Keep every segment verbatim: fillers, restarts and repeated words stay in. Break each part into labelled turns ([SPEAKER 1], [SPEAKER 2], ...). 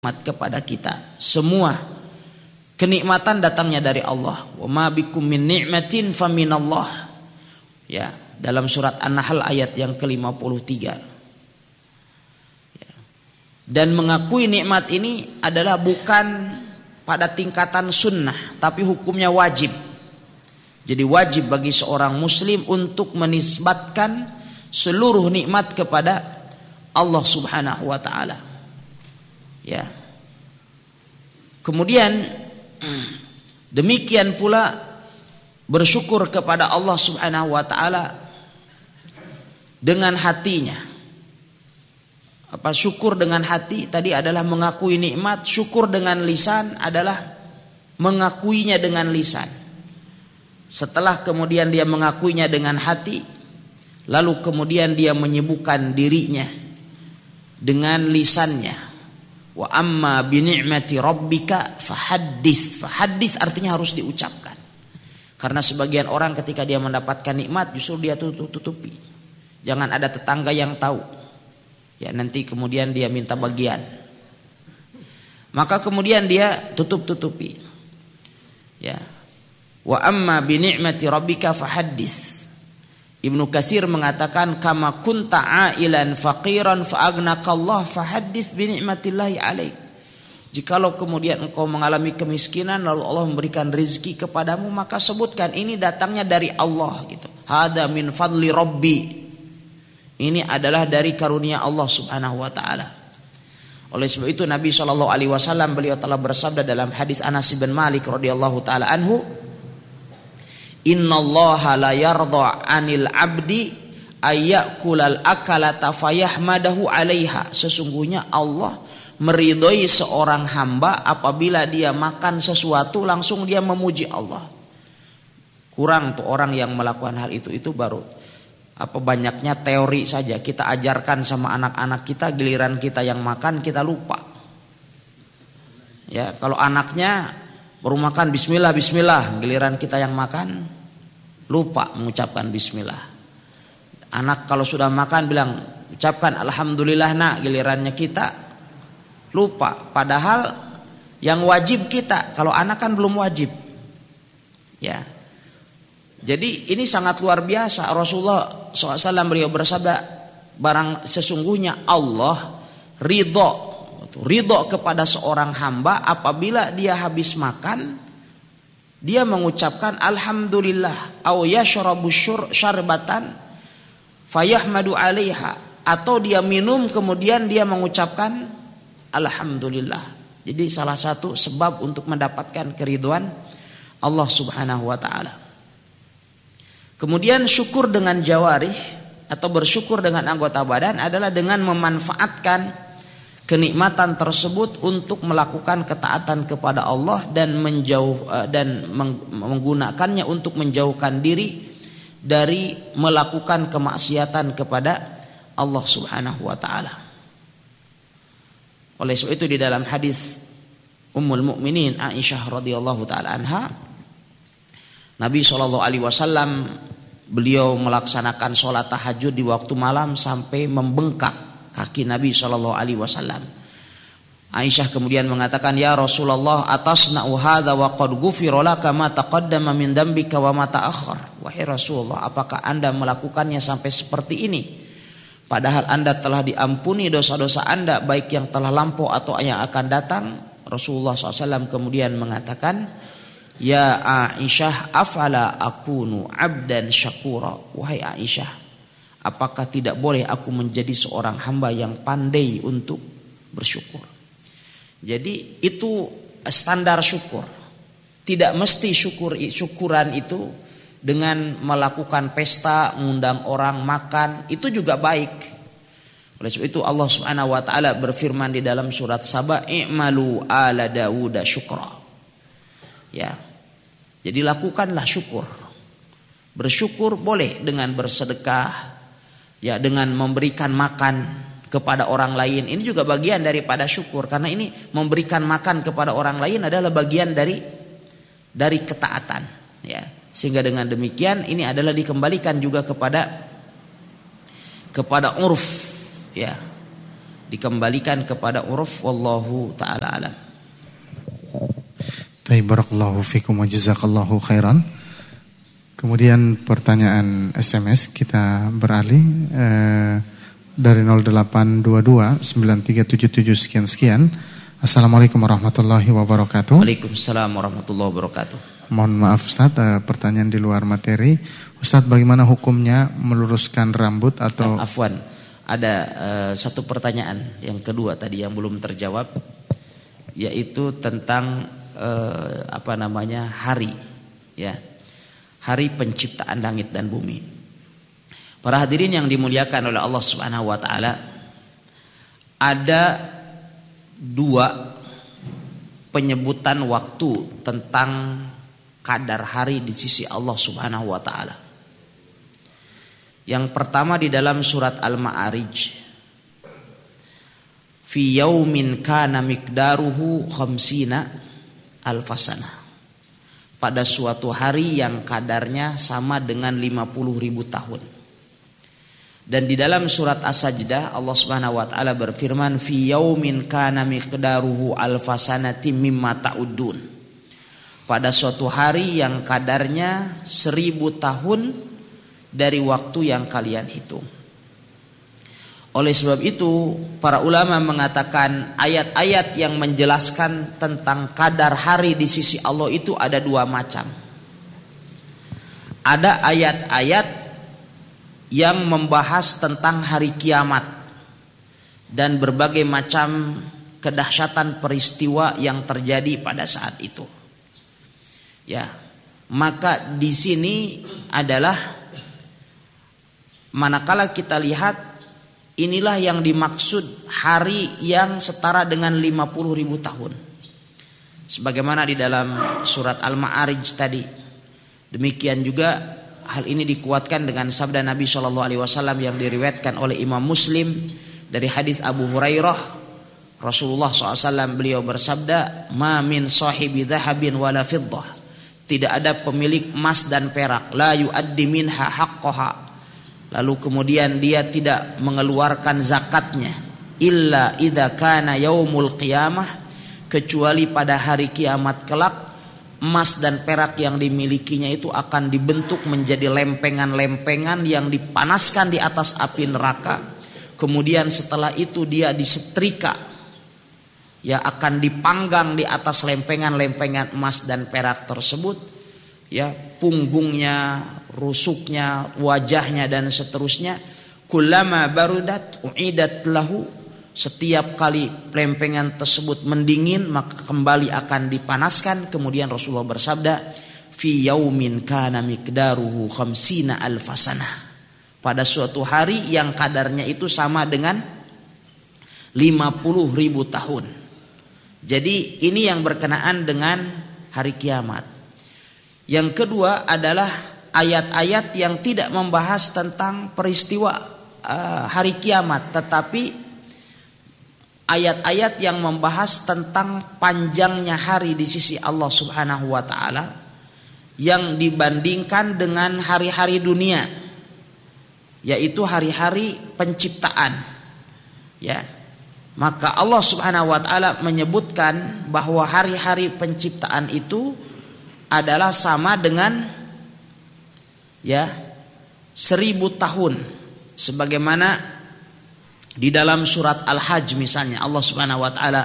[SPEAKER 1] nikmat kepada kita. Semua kenikmatan datangnya dari Allah. Wa ma bikum min ni'matin faminallah. Ya, dalam surat An-Nahl ayat yang ke lima puluh tiga. Ya. Dan mengakui nikmat ini adalah bukan pada tingkatan sunnah, tapi hukumnya wajib. Jadi wajib bagi seorang muslim untuk menisbatkan seluruh nikmat kepada Allah Subhanahu wa taala. Ya. Kemudian demikian pula bersyukur kepada Allah Subhanahu wa taala dengan hatinya. Apa syukur dengan hati tadi adalah mengakui nikmat, syukur dengan lisan adalah mengakuinya dengan lisan. Setelah kemudian dia mengakuinya dengan hati, lalu kemudian dia menyibukkan dirinya dengan lisannya. Wa amma bi ni'mati rabbika fahaddits. Fahaddits artinya harus diucapkan. Karena sebagian orang ketika dia mendapatkan nikmat justru dia tutup-tutupi. Jangan ada tetangga yang tahu. Ya nanti kemudian dia minta bagian. Maka kemudian dia tutup-tutupi. Ya. Wa amma bi ni'mati rabbika fahaddits. Ibnu Katsir mengatakan kama kunta ailan faqiran fa'agnakallah fahaddits bi ni'matillahi alaik. Jikalau kemudian engkau mengalami kemiskinan lalu Allah memberikan rezeki kepadamu, maka sebutkan ini datangnya dari Allah gitu. Hada min fadli rabbi. Ini adalah dari karunia Allah Subhanahu wa taala. Oleh sebab itu Nabi sallallahu alaihi wasallam beliau telah bersabda dalam hadis Anas bin Malik radhiyallahu taala anhu, innallaha la yardha 'anil 'abdi ayyakulal akalata fayahmadahu 'alaiha. Sesungguhnya Allah meridhoi seorang hamba apabila dia makan sesuatu langsung dia memuji Allah. Kurang tuh orang yang melakukan hal itu, itu baru apa banyaknya teori saja. Kita ajarkan sama anak-anak kita, giliran kita yang makan kita lupa. Ya, kalau anaknya baru makan bismillah bismillah, giliran kita yang makan lupa mengucapkan bismillah. Anak kalau sudah makan bilang ucapkan alhamdulillah nak, gilirannya kita lupa. Padahal yang wajib kita, kalau anak kan belum wajib. Ya. Jadi ini sangat luar biasa. Rasulullah shallallahu alaihi wasallam beliau bersabda, barang sesungguhnya Allah ridho ridho kepada seorang hamba apabila dia habis makan dia mengucapkan alhamdulillah aw yashrabu syarbatan fayahmadu 'alaiha, atau dia minum kemudian dia mengucapkan alhamdulillah. Jadi salah satu sebab untuk mendapatkan keridhaan Allah Subhanahu wa taala. Kemudian syukur dengan jawarih atau bersyukur dengan anggota badan adalah dengan memanfaatkan kenikmatan tersebut untuk melakukan ketaatan kepada Allah dan menjauh dan menggunakannya untuk menjauhkan diri dari melakukan kemaksiatan kepada Allah Subhanahu wa taala. Oleh sebab itu di dalam hadis Ummul Mukminin Aisyah radhiyallahu taala anha, Nabi shallallahu alaihi wasallam beliau melaksanakan sholat tahajud di waktu malam sampai membengkak kaki Nabi shallallahu alaihi wasallam. Aisyah kemudian mengatakan, ya Rasulullah, atasna'u hadza wa qad ghufira laka ma taqaddama min dambika wa ma ta'akhkhar. Wahai Rasulullah, apakah Anda melakukannya sampai seperti ini? Padahal Anda telah diampuni dosa-dosa Anda baik yang telah lampau atau yang akan datang. Rasulullah shallallahu alaihi wasallam kemudian mengatakan, ya Aisyah, afala akunu abdan syakura. Wahai Aisyah, apakah tidak boleh aku menjadi seorang hamba yang pandai untuk bersyukur? Jadi itu standar syukur. Tidak mesti syukur syukuran itu dengan melakukan pesta, mengundang orang makan, itu juga baik. Oleh sebab itu Allah Subhanahu wa taala berfirman di dalam surat Saba, i'malu ala Dawud syukra. Ya. Jadi lakukanlah syukur. Bersyukur boleh dengan bersedekah, ya, dengan memberikan makan kepada orang lain. Ini juga bagian daripada syukur, karena ini memberikan makan kepada orang lain adalah bagian dari dari ketaatan, ya. Sehingga dengan demikian ini adalah dikembalikan juga kepada kepada urf, ya. dikembalikan kepada uruf, wallahu taala alam.
[SPEAKER 2] Baik, barakallahu fikum wa jazakallahu khairan. Kemudian pertanyaan S M S kita beralih eh, dari nol delapan dua dua sembilan tiga tujuh tujuh sekian sekian. Assalamualaikum warahmatullahi wabarakatuh.
[SPEAKER 1] Waalaikumsalam warahmatullahi wabarakatuh.
[SPEAKER 2] Mohon maaf Ustaz, eh, pertanyaan di luar materi. Ustaz, bagaimana hukumnya meluruskan rambut atau
[SPEAKER 1] nah, afwan, ada uh, satu pertanyaan yang kedua tadi yang belum terjawab, yaitu tentang uh, apa namanya hari, ya, hari penciptaan langit dan bumi. Para hadirin yang dimuliakan oleh Allah Subhanahu wa taala, ada dua penyebutan waktu tentang kadar hari di sisi Allah Subhanahu wa taala. Yang pertama di dalam surat Al-Ma'arij, fi yaumin kana miqdaruhu khamsina alfasana, pada suatu hari yang kadarnya sama dengan lima puluh ribu tahun. Dan di dalam surat As-Sajdah Allah Subhanahu wa taala berfirman, fi yaumin kana miqdaruhu alfasanati mimma ta'udun, pada suatu hari yang kadarnya seribu tahun dari waktu yang kalian hitung. Oleh sebab itu para ulama mengatakan ayat-ayat yang menjelaskan tentang kadar hari di sisi Allah itu ada dua macam. Ada ayat-ayat yang membahas tentang hari kiamat dan berbagai macam kedahsyatan peristiwa yang terjadi pada saat itu. Ya, maka di sini adalah manakala kita lihat, inilah yang dimaksud hari yang setara dengan lima puluh ribu tahun. Sebagaimana di dalam surat Al-Ma'arij tadi. Demikian juga hal ini dikuatkan dengan sabda Nabi shallallahu alaihi wasallam yang diriwayatkan oleh Imam Muslim dari hadis Abu Hurairah. Rasulullah shallallahu alaihi wasallam beliau bersabda, ma min sahibi dhahabin wala fiddah, tidak ada pemilik emas dan perak, la yuaddi minha haqqaha, lalu kemudian dia tidak mengeluarkan zakatnya, illa idza kana yaumul qiyamah, kecuali pada hari kiamat kelak emas dan perak yang dimilikinya itu akan dibentuk menjadi lempengan-lempengan yang dipanaskan di atas api neraka. Kemudian setelah itu dia disetrika, ya, akan dipanggang di atas lempengan-lempengan emas dan perak tersebut, ya, punggungnya, rusuknya, wajahnya dan seterusnya. Kullama barudat uidat lahu, setiap kali lempengan tersebut mendingin maka kembali akan dipanaskan. Kemudian Rasulullah bersabda, fi yaumin kana miqdaruhu khamsina alfasana, pada suatu hari yang kadarnya itu sama dengan lima puluh ribu tahun. Jadi ini yang berkenaan dengan hari kiamat. Yang kedua adalah ayat-ayat yang tidak membahas tentang peristiwa uh, hari kiamat, tetapi ayat-ayat yang membahas tentang panjangnya hari di sisi Allah Subhanahu wa taala yang dibandingkan dengan hari-hari dunia, yaitu hari-hari penciptaan. Ya. Maka Allah Subhanahu wa taala menyebutkan bahwa hari-hari penciptaan itu adalah sama dengan, ya, seribu tahun, sebagaimana di dalam surat Al-Hajj misalnya Allah Subhanahu wa taala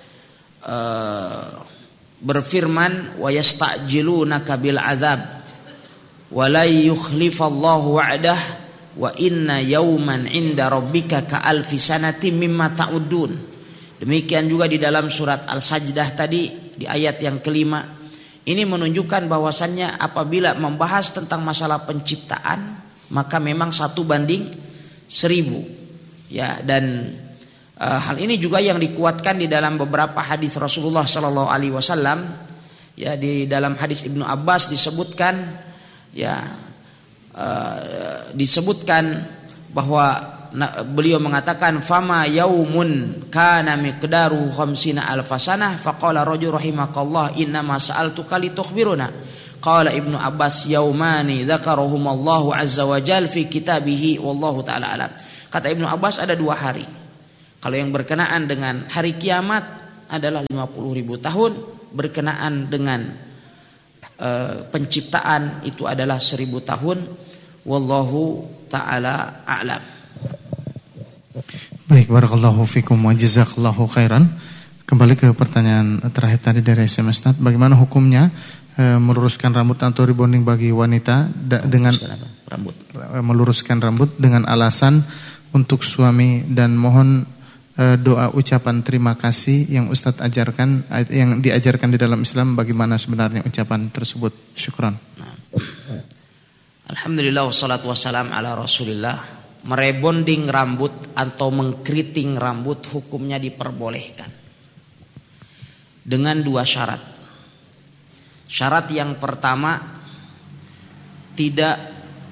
[SPEAKER 1] uh, berfirman, wa yasta'jilunaka bil adzab wa la yukhlifallahu wa'dah wa inna yawman 'inda rabbika ka alfi sanatin mimma ta'udun. Demikian juga di dalam surat Al-Sajdah tadi di ayat yang kelima. Ini menunjukkan bahwasannya apabila membahas tentang masalah penciptaan maka memang satu banding seribu, ya. Dan uh, hal ini juga yang dikuatkan di dalam beberapa hadis Rasulullah Sallallahu Alaihi Wasallam. Ya, di dalam hadis Ibnu Abbas disebutkan, ya, uh, disebutkan bahwa beliau mengatakan, fama yaumun kana miqdaru khamsina alfasanah faqala rajul rahimakallah inna ma sa'altuka litukhbiruna. Qala Ibnu Abbas yaumani dzakarahumallahu azza wa jalla fi kitabihi wallahu taala alam. Kata Ibnu Abbas ada dua hari. Kalau yang berkenaan dengan hari kiamat adalah lima puluh ribu tahun, berkenaan dengan uh, penciptaan itu adalah seribu tahun. Wallahu ta'ala a'lam.
[SPEAKER 2] Baik, barakallahu fikum wa jazakallahu khairan. Kembali ke pertanyaan terakhir tadi dari S M S Nat, bagaimana hukumnya e, meluruskan rambut atau rebonding bagi wanita da, dengan
[SPEAKER 1] rambut.
[SPEAKER 2] E, meluruskan rambut dengan alasan untuk suami, dan mohon e, doa ucapan terima kasih yang Ustadz ajarkan, yang diajarkan di dalam Islam, bagaimana sebenarnya ucapan tersebut. Syukran.
[SPEAKER 1] Nah. Alhamdulillah wassalatu wassalam ala Rasulillah. Merebonding rambut atau mengkeriting rambut hukumnya diperbolehkan dengan dua syarat. Syarat yang pertama, tidak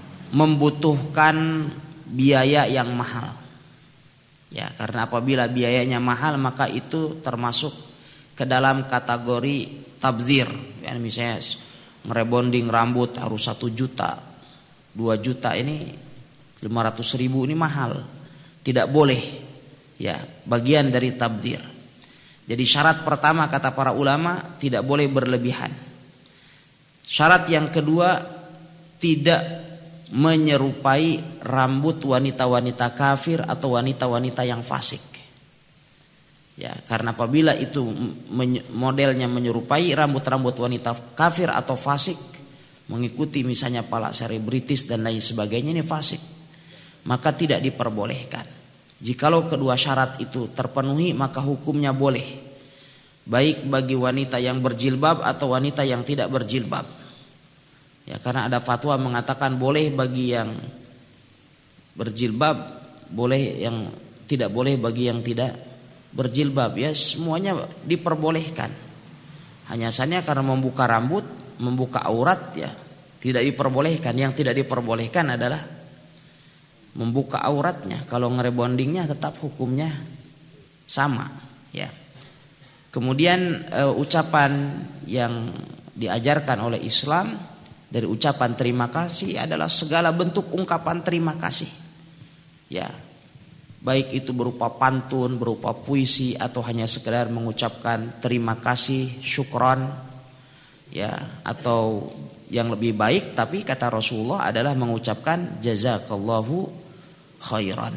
[SPEAKER 1] membutuhkan biaya yang mahal. Ya, karena apabila biayanya mahal maka itu termasuk ke dalam kategori tabdzir. Ya, misalnya merebonding rambut harus satu juta, dua juta, ini lima ratus ribu, ini mahal, tidak boleh. Ya, bagian dari tabdzir. Jadi syarat pertama kata para ulama, tidak boleh berlebihan. Syarat yang kedua, tidak menyerupai rambut wanita-wanita kafir atau wanita-wanita yang fasik. Ya, karena apabila itu modelnya menyerupai rambut-rambut wanita kafir atau fasik, mengikuti misalnya para selebritis dan lain sebagainya, ini fasik, maka tidak diperbolehkan. Jikalau kedua syarat itu terpenuhi maka hukumnya boleh, baik bagi wanita yang berjilbab atau wanita yang tidak berjilbab. Ya, karena ada fatwa mengatakan boleh bagi yang berjilbab, boleh yang tidak boleh bagi yang tidak berjilbab. Ya, semuanya diperbolehkan. Hanya saja karena membuka rambut, membuka aurat, ya tidak diperbolehkan. Yang tidak diperbolehkan adalah membuka auratnya. Kalau ngerebondingnya tetap hukumnya sama, ya. Kemudian e, ucapan yang diajarkan oleh Islam dari ucapan terima kasih adalah segala bentuk ungkapan terima kasih. Ya. Baik itu berupa pantun, berupa puisi, atau hanya sekedar mengucapkan terima kasih, syukron, ya, atau yang lebih baik tapi kata Rasulullah adalah mengucapkan jazakallahu khairan.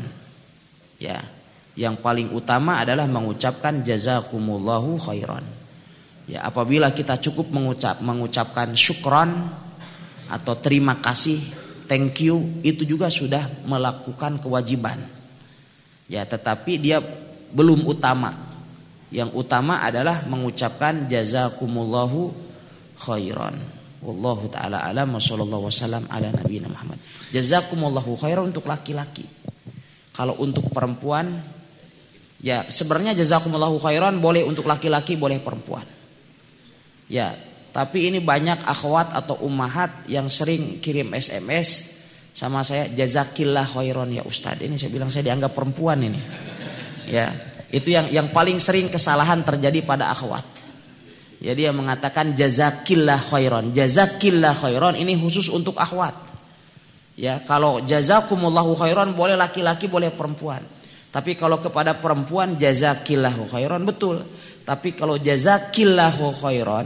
[SPEAKER 1] Ya, yang paling utama adalah mengucapkan jazakumullahu khairan. Ya, apabila kita cukup mengucap mengucapkan syukran atau terima kasih, thank you, itu juga sudah melakukan kewajiban. Ya, tetapi dia belum utama. Yang utama adalah mengucapkan jazakumullahu khairan. Wallahu taala alam wa sallallahu wasallam ala nabiyina Muhammad. Jazakumullahu khairan untuk laki-laki. Kalau untuk perempuan, ya sebenarnya jazakumullahu khairan boleh untuk laki-laki, boleh perempuan. Ya, tapi ini banyak akhwat atau ummahat yang sering kirim S M S sama saya, jazakillah khairan ya Ustadz. Ini saya bilang saya dianggap perempuan ini. Ya, itu yang yang paling sering kesalahan terjadi pada akhwat. Ya, dia mengatakan jazakillah khairan. Jazakillah khairan ini khusus untuk akhwat. Ya, kalau jazakumullahu khairan boleh laki-laki, boleh perempuan. Tapi kalau kepada perempuan jazakillahu khairan betul. Tapi kalau jazakillahu khairan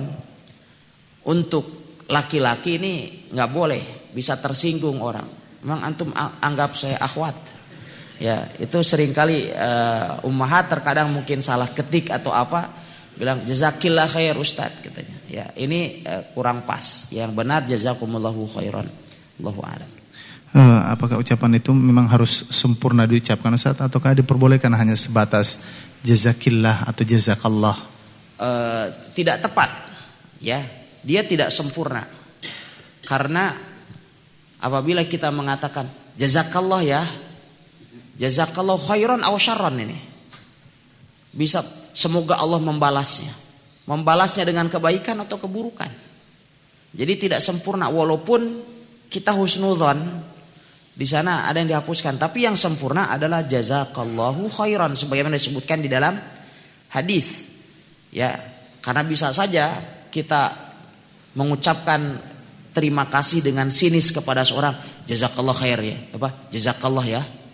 [SPEAKER 1] untuk laki-laki ini nggak boleh, bisa tersinggung orang. Memang antum anggap saya akhwat. Ya, itu seringkali uh, ummahat terkadang mungkin salah ketik atau apa, bilang jazakillah khair Ustadz katanya. Ya, ini uh, kurang pas. Yang benar jazakumullahu khairan. Allahu a'lam.
[SPEAKER 2] Uh, apakah ucapan itu memang harus sempurna diucapkan Ustaz, ataukah diperbolehkan hanya sebatas jazakillah atau jazakallah?
[SPEAKER 1] Uh, tidak tepat, ya. Dia tidak sempurna. Karena apabila kita mengatakan jazakallah ya, jazakallah khairan aw syarran, ini bisa semoga Allah membalasnya. Membalasnya dengan kebaikan atau keburukan. Jadi tidak sempurna, walaupun kita husnudzon di sana ada yang dihapuskan, tapi yang sempurna adalah jazakallahu khairan sebagaimana disebutkan di dalam hadis. Ya, karena bisa saja kita mengucapkan terima kasih dengan sinis kepada seorang, jazakallah khair ya, apa? Jazakallah ya.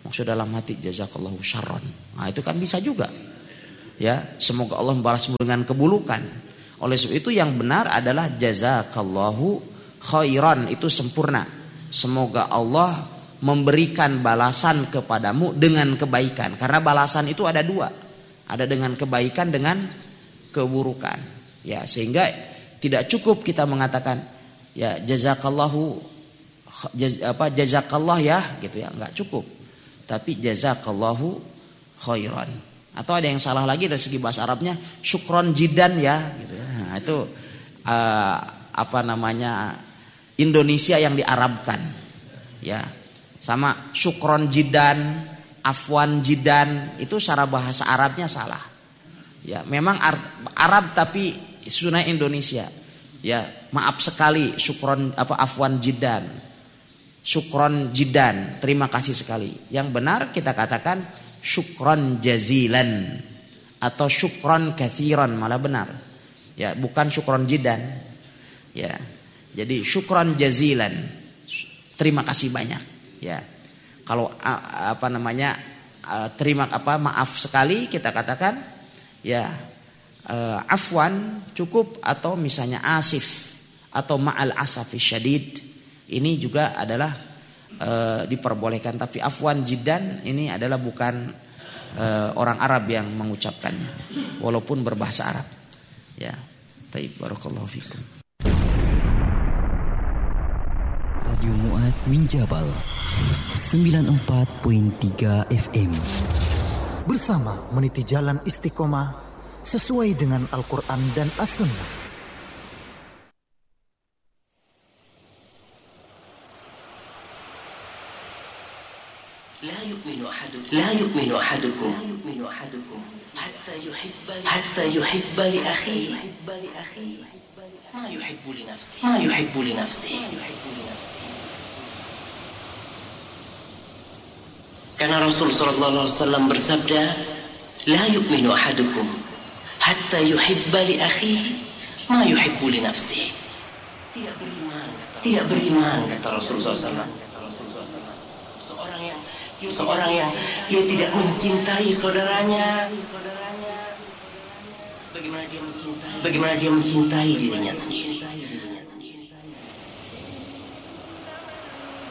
[SPEAKER 1] maksud dalam hati jazakallahu syarron. Nah, itu kan bisa juga. Ya, semoga Allah membalasmu dengan keburukan. Oleh sebab itu yang benar adalah jazakallahu khairan, itu sempurna. Semoga Allah memberikan balasan kepadamu dengan kebaikan. Karena balasan itu ada dua. Ada dengan kebaikan, dengan keburukan. Ya, sehingga tidak cukup kita mengatakan ya jazakallahu jaz, apa jazakallah ya gitu ya, enggak cukup. Tapi jazakallahu khairan. Atau ada yang salah lagi dari segi bahasa Arabnya, syukron jidan ya gitu ya. Nah, itu uh, apa namanya Indonesia yang diarabkan. Ya. Sama syukron jidan, afwan jidan, itu secara bahasa Arabnya salah. Ya, memang Arab tapi sunah Indonesia. Ya, maaf sekali syukron apa afwan jidan. Syukron jidan, terima kasih sekali. Yang benar kita katakan syukron jazilan atau syukron kathiran, malah benar. Ya, bukan syukron jidan. Ya. Jadi syukron jazilan, terima kasih banyak. Ya, kalau apa namanya terima apa maaf sekali kita katakan ya uh, afwan cukup, atau misalnya asif atau ma'al asafi syadid, ini juga adalah uh, diperbolehkan. Tapi afwan jidan ini adalah bukan uh, orang Arab yang mengucapkannya walaupun berbahasa Arab. Ya, taib, barakallahu fikum.
[SPEAKER 3] Radio Mu'adz min Jabal sembilan puluh empat koma tiga F M.
[SPEAKER 4] Bersama meniti jalan istiqomah sesuai dengan Al-Quran dan As-Sunnah.
[SPEAKER 5] لا يؤمن أحدكم لا يؤمن أحدكم حتى يحب حتى يحب لأخيه ما يحب لنفسه ما يحب لنفسه Karena Rasul sallallahu alaihi wasallam bersabda, "La yu'minu ahadukum hatta yuhibba li akhihi ma yuhibbu li nafsihi." Tidak beriman, tidak beriman kata Rasul sallallahu alaihi wasallam. Seorang yang seorang yang dia tidak mencintai saudaranya sebagaimana dia mencintai sebagaimana dia mencintai dirinya sendiri.